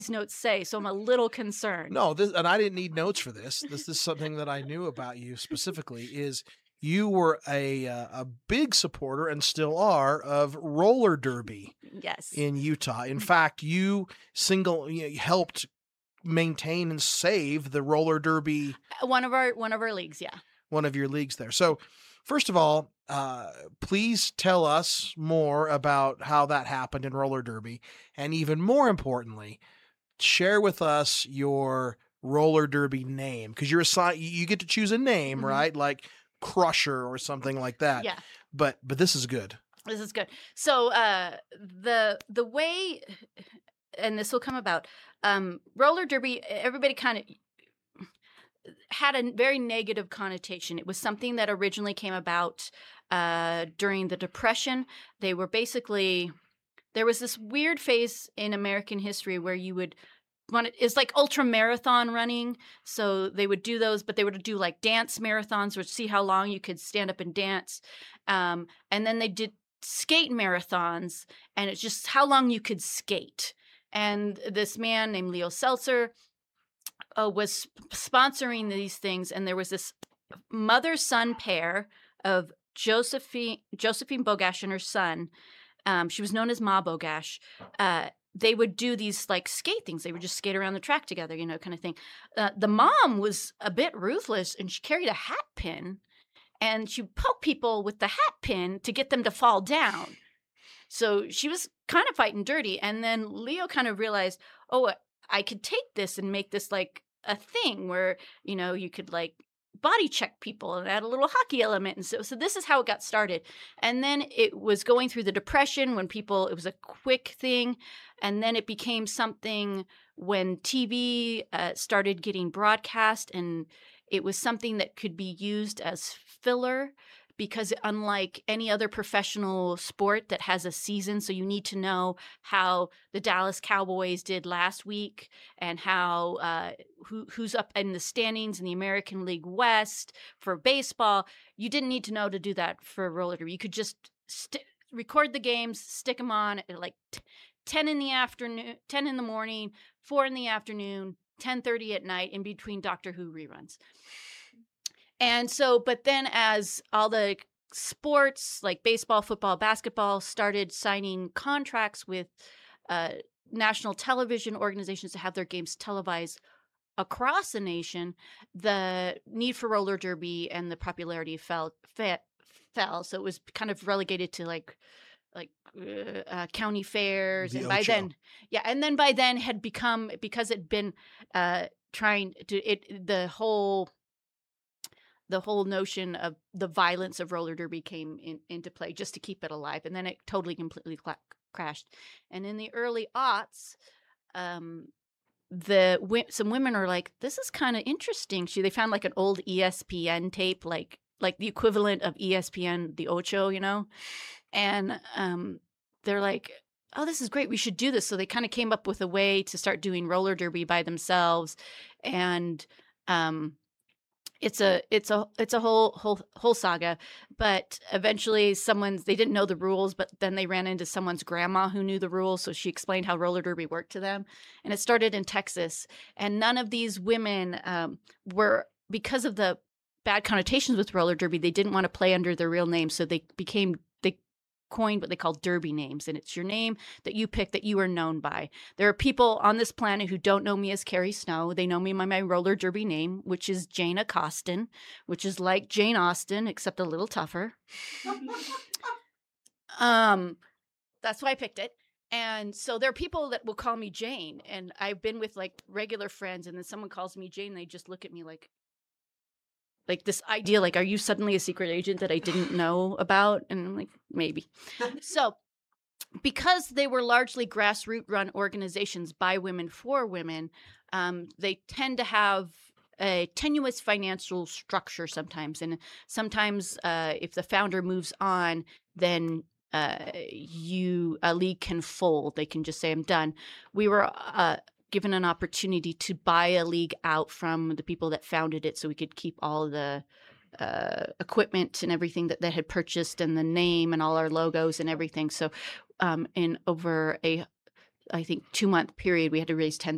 notes say, so I'm a little concerned. No, this, and I didn't need notes for this. This is something that I knew about you specifically is you were a big supporter and still are of roller derby Yes. in Utah. In fact, you helped maintain and save the roller derby, One of our leagues, yeah. one of your leagues there. So, first of all, please tell us more about how that happened in roller derby, and even more importantly, share with us your roller derby name because you're assigned. You get to choose a name, Mhm. right? Like Crusher or something like that. Yeah. But this is good. This is good. So, the way and this will come about, roller derby, everybody kinda had a very negative connotation. It was something that originally came about, during the Depression. They were basically there was this weird phase in American history where you would it's like ultra marathon running. So they would do those, but they would do like dance marathons, which see how long you could stand up and dance. And then they did skate marathons, and it's just how long you could skate. And this man named Leo Seltzer was sponsoring these things, and there was this mother-son pair of Josephine Bogash and her son. She was known as Ma Bogash. They would do these like skate things. They would just skate around the track together, kind of thing. The mom was a bit ruthless, and she carried a hat pin, and she poked people with the hat pin to get them to fall down. So she was kind of fighting dirty. And then Leo kind of realized, oh, I could take this and make this like a thing where, you could like body check people and add a little hockey element. And so this is how it got started. And then it was going through the Depression when it was a quick thing. And then it became something when TV started getting broadcast, and it was something that could be used as filler because unlike any other professional sport that has a season, so you need to know how the Dallas Cowboys did last week and how who's up in the standings in the American League West for baseball. You didn't need to know to do that for roller derby. You could just record the games, stick them on at like 10 in the afternoon, 10 in the morning, 4 in the afternoon, 10:30 at night in between Doctor Who reruns. And so, but then as all the sports like baseball, football, basketball started signing contracts with national television organizations to have their games televised across the nation, the need for roller derby and the popularity fell. So it was kind of relegated to county fairs, The and by Ocho. then, yeah, and then by then had become because it'd been trying to it the whole notion of the violence of roller derby came into play just to keep it alive. And then it totally, completely crashed. And in the early aughts, some women are like, this is kind of interesting. They found like an old ESPN tape, like the equivalent of ESPN, the Ocho, and they're like, oh, this is great. We should do this. So they kind of came up with a way to start doing roller derby by themselves. And it's a whole saga, but eventually they didn't know the rules, but then they ran into someone's grandma who knew the rules, so she explained how roller derby worked to them, and it started in Texas. And none of these women were, because of the bad connotations with roller derby, they didn't want to play under their real name, so they coined what they call derby names, and it's your name that you pick that you are known by. There are people on this planet who don't know me as Carrie Snow. They know me by my roller derby name, which is Jane Acostin, which is like Jane Austen except a little tougher. That's why I picked it. And so there are people that will call me Jane, and I've been with like regular friends, and then someone calls me Jane, and they just look at me like this idea, like, are you suddenly a secret agent that I didn't know about? And I'm like, maybe. So because they were largely grassroots run organizations by women for women, they tend to have a tenuous financial structure sometimes. And sometimes if the founder moves on, then a league can fold. They can just say, I'm done. We were given an opportunity to buy a league out from the people that founded it so we could keep all the equipment and everything that they had purchased, and the name and all our logos and everything. So in over I think 2-month period, we had to raise $10,000